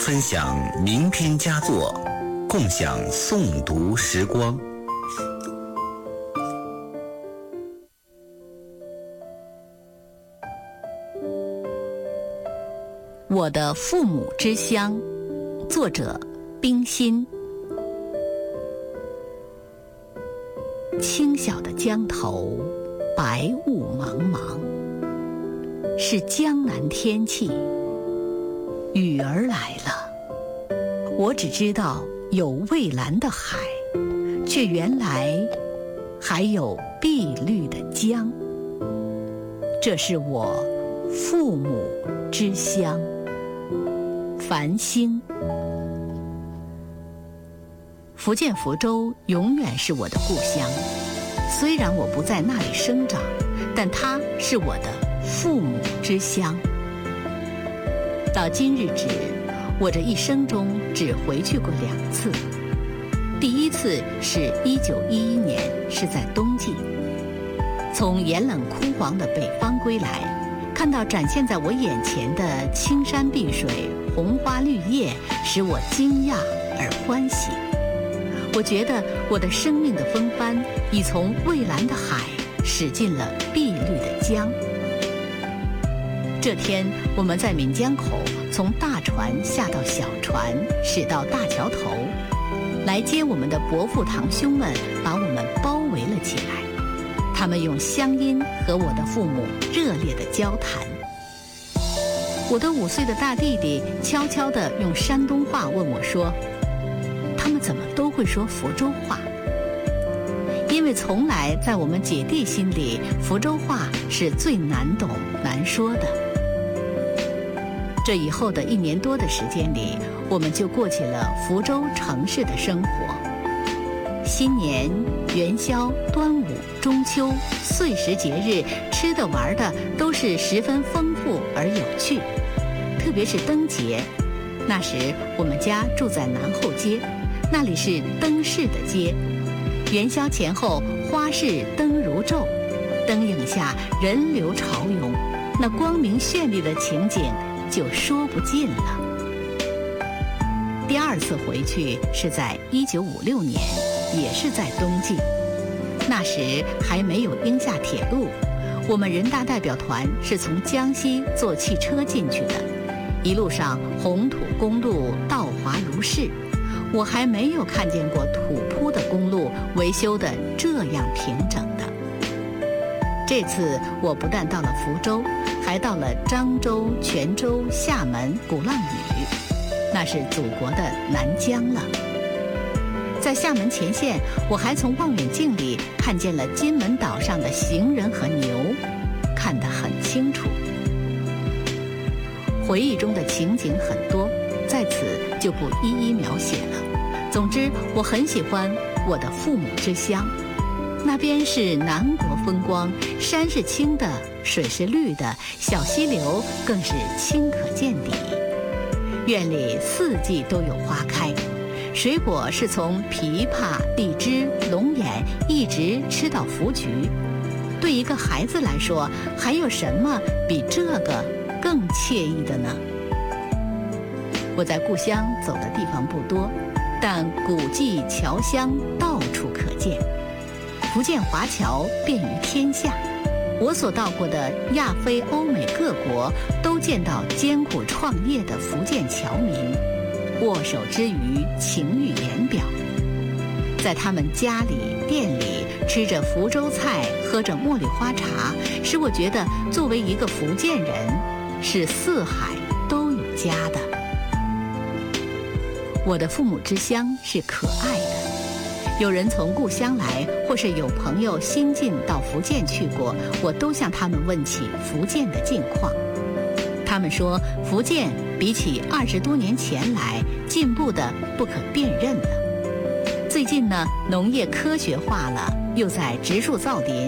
分享名篇佳作，共享诵读时光。 我的父母之乡，作者冰心。清晓的江头，白雾茫茫，是江南天气，雨儿来了。我只知道有蔚蓝的海，却原来还有碧绿的江。这是我父母之乡。繁星。福建福州永远是我的故乡，虽然我不在那里生长，但它是我的父母之乡。到今日止，我这一生中只回去过2次。第一次是1911年，是在冬季，从炎冷枯黄的北方归来，看到展现在我眼前的青山碧水、红花绿叶，使我惊讶而欢喜。我觉得我的生命的风帆已从蔚蓝的海驶进了碧绿的江。这天，我们在闽江口从大船下到小船，驶到大桥头，来接我们的伯父堂兄们把我们包围了起来。他们用乡音和我的父母热烈地交谈。我的5岁的大弟弟悄悄地用山东话问我说：“他们怎么都会说福州话？”因为从来在我们姐弟心里，福州话是最难懂难说的。这以后的1年多的时间里，我们就过起了福州城市的生活。新年、元宵、端午、中秋、岁时节日，吃的玩的都是十分丰富而有趣。特别是灯节，那时我们家住在南后街，那里是灯市的街。元宵前后，花市灯如昼，灯影下人流潮涌，那光明绚丽的情景就说不尽了。第2次回去是在1956年，也是在冬季。那时还没有英厦铁路，我们人大代表团是从江西坐汽车进去的，一路上红土公路道滑如是，我还没有看见过土铺的公路维修得这样平整的。这次我不但到了福州，还到了漳州、泉州、厦门、鼓浪屿，那是祖国的南疆了。在厦门前线，我还从望远镜里看见了金门岛上的行人和牛，看得很清楚。回忆中的情景很多，在此就不一一描写了。总之，我很喜欢我的父母之乡，那边是南国风光，山是青的，水是绿的，小溪流更是清可见底。院里4季都有花开，水果是从枇杷、荔枝、龙眼一直吃到福菊。对一个孩子来说，还有什么比这个更惬意的呢？我在故乡走的地方不多，但古迹侨乡到处可见。福建华侨遍于天下，我所到过的亚非欧美各国都见到艰苦创业的福建侨民，握手之余情语言表。在他们家里店里吃着福州菜，喝着茉莉花茶，使我觉得作为一个福建人，是4海都有家的。我的父母之乡是可爱的，有人从故乡来，或是有朋友新近到福建去过，我都向他们问起福建的近况。他们说福建比起20多年前来进步的不可辨认了。最近呢，农业科学化了，又在植树造林，